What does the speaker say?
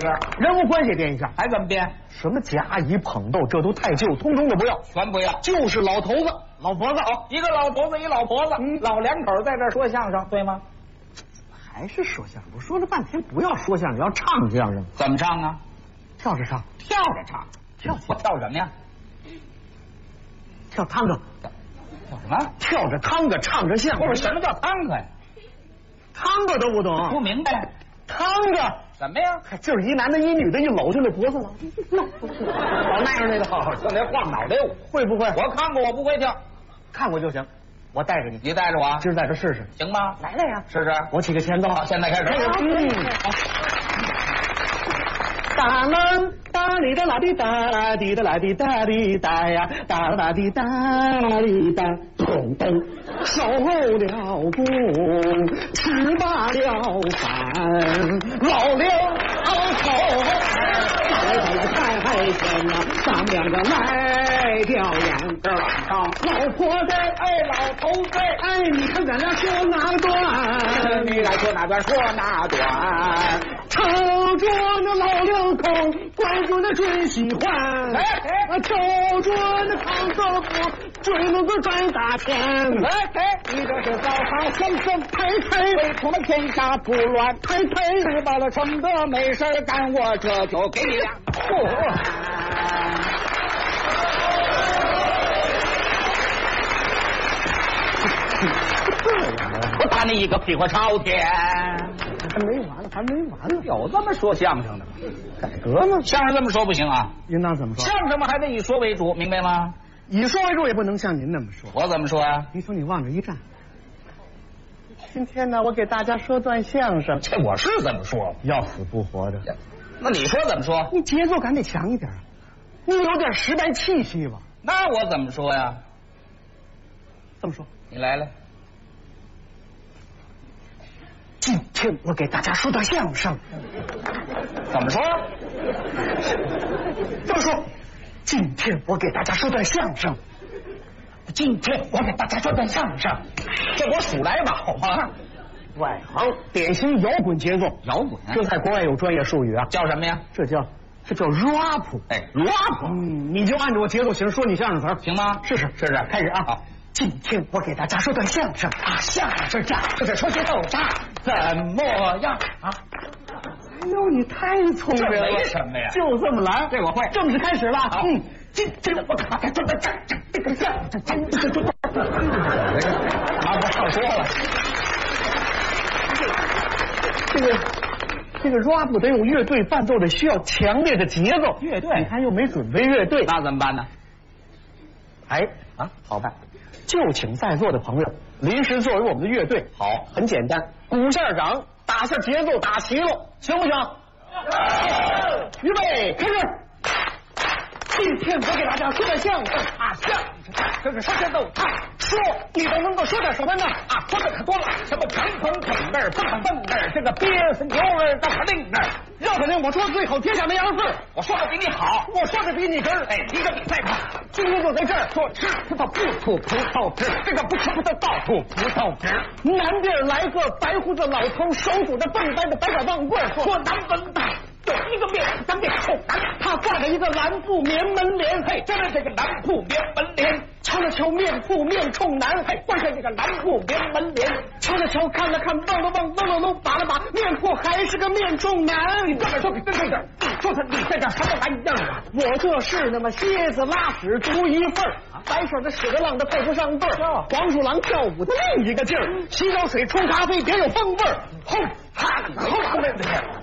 个人物关系变一下， 还怎么变？ 什么甲乙捧斗，这都太旧，通通都不要， 全不要， 就是老头子、老婆子。 好，一个老头子，一老婆子，老两口在这儿说相声，对吗？ 还是说相声？我说了半天不要说相声，要唱相声。 怎么唱啊？ 跳着唱， 跳着唱，我跳什么呀？ 跳探戈。 跳什么？ 跳着探戈，唱着相声。 不是，什么叫探戈呀？ 探戈都不懂？ 不明白。 探戈什么呀？ 就是一男的，一女的，一搂就那脖子了，老那样那个， 就那晃脑袋舞， 会不会？ 我看过，我不会跳。 看过就行，我带着你， 你带着我， 今儿在这试试， 行吗？ 来了呀， 试试。 我起个前奏， 好，现在开始。 哒啦哒哩哒啦滴哒滴哒啦滴哒滴哒呀，哒啦滴哒哩哒，咚咚收了工，吃罢了饭，老两口太闲了，咱们两个来表演。老婆子，老头子，你看咱俩说哪段？ 你来说哪段？说哪段？ 瞅着那老两口，观众那准喜欢。瞅着那唱歌不，准能够赚大钱。你这是早发先生，太为出了天下不乱，太吃饱了撑的没事干，我这就给你俩。 我打你一个屁股朝天！ 还没完了，还没完了， 有这么说相声的吗？ 改革吗？ 相声这么说不行啊！ 应当怎么说？ 相声嘛还得以说为主，明白吗？ 以说为主也不能像您那么说。 我怎么说呀？ 您说你往这一站，今天呢，我给大家说段相声。 这我是这么说， 要死不活的。 那你说怎么说？ 你节奏感得强一点啊，你有点时代气息吧？ 那我怎么说呀？ 这么说， 你来了。 今天我给大家说段相声。 怎么说？ 这么说，今天我给大家说段相声。今天我给大家说段相声， 这我数来宝吗？ 外行典型摇滚节奏， 摇滚， 这在国外有专业术语啊， 叫什么呀？ 这叫 rap。 rap。 你就按照我节奏型说你相声词儿， 行吗？ 试试，开始啊！ 好， 今天我给大家说段相声啊，相声家这是说些豆渣怎么样啊？ 哎呦，你太聪明了！ 这没什么呀， 就这么来， 这我会。 正式开始了， 好， 今天我给大家说段相声，这个相声真是说。 啊，不上说了。 这个 rap 得用乐队伴奏的，需要强烈的节奏。 乐队， 你看又没准备乐队， 那怎么办呢？ 好办，就请在座的朋友临时作为我们的乐队。 好， 很简单，鼓下掌，打下节奏，打齐了，行不行？预备，开始。今天我给大家说段相声啊，相声这是说些逗唱，说你都能够说点什么呢？啊，说的可多了，什么砰砰砰味儿，蹦蹦蹦味儿，这个憋死牛儿的肯定儿，要肯定我说最后天下没二字，我说的比你好，我说的比你真儿，一个比赛跑，今天就在这儿说吃葡萄不吐葡萄汁，这个不吃葡萄倒吐葡萄汁。南边来个白胡子老头，手拄着笨白的白杆棒棍，说南奔大。有一个面咱得臭男，他挂着一个蓝布棉门帘，真的这个蓝布棉门帘，瞧了瞧面布面冲男，挂上这个蓝布棉门帘，瞧了瞧看了看望了望搂了搂把了把，面铺还是个面冲男。你这么说可真对劲，说他你在这什么玩意儿啊？我这是那么蝎子拉屎独一份儿，白水的屎的浪的配不上对儿，黄鼠狼跳舞的另一个劲儿，洗脚水冲咖啡别有风味儿，轰哈后面的。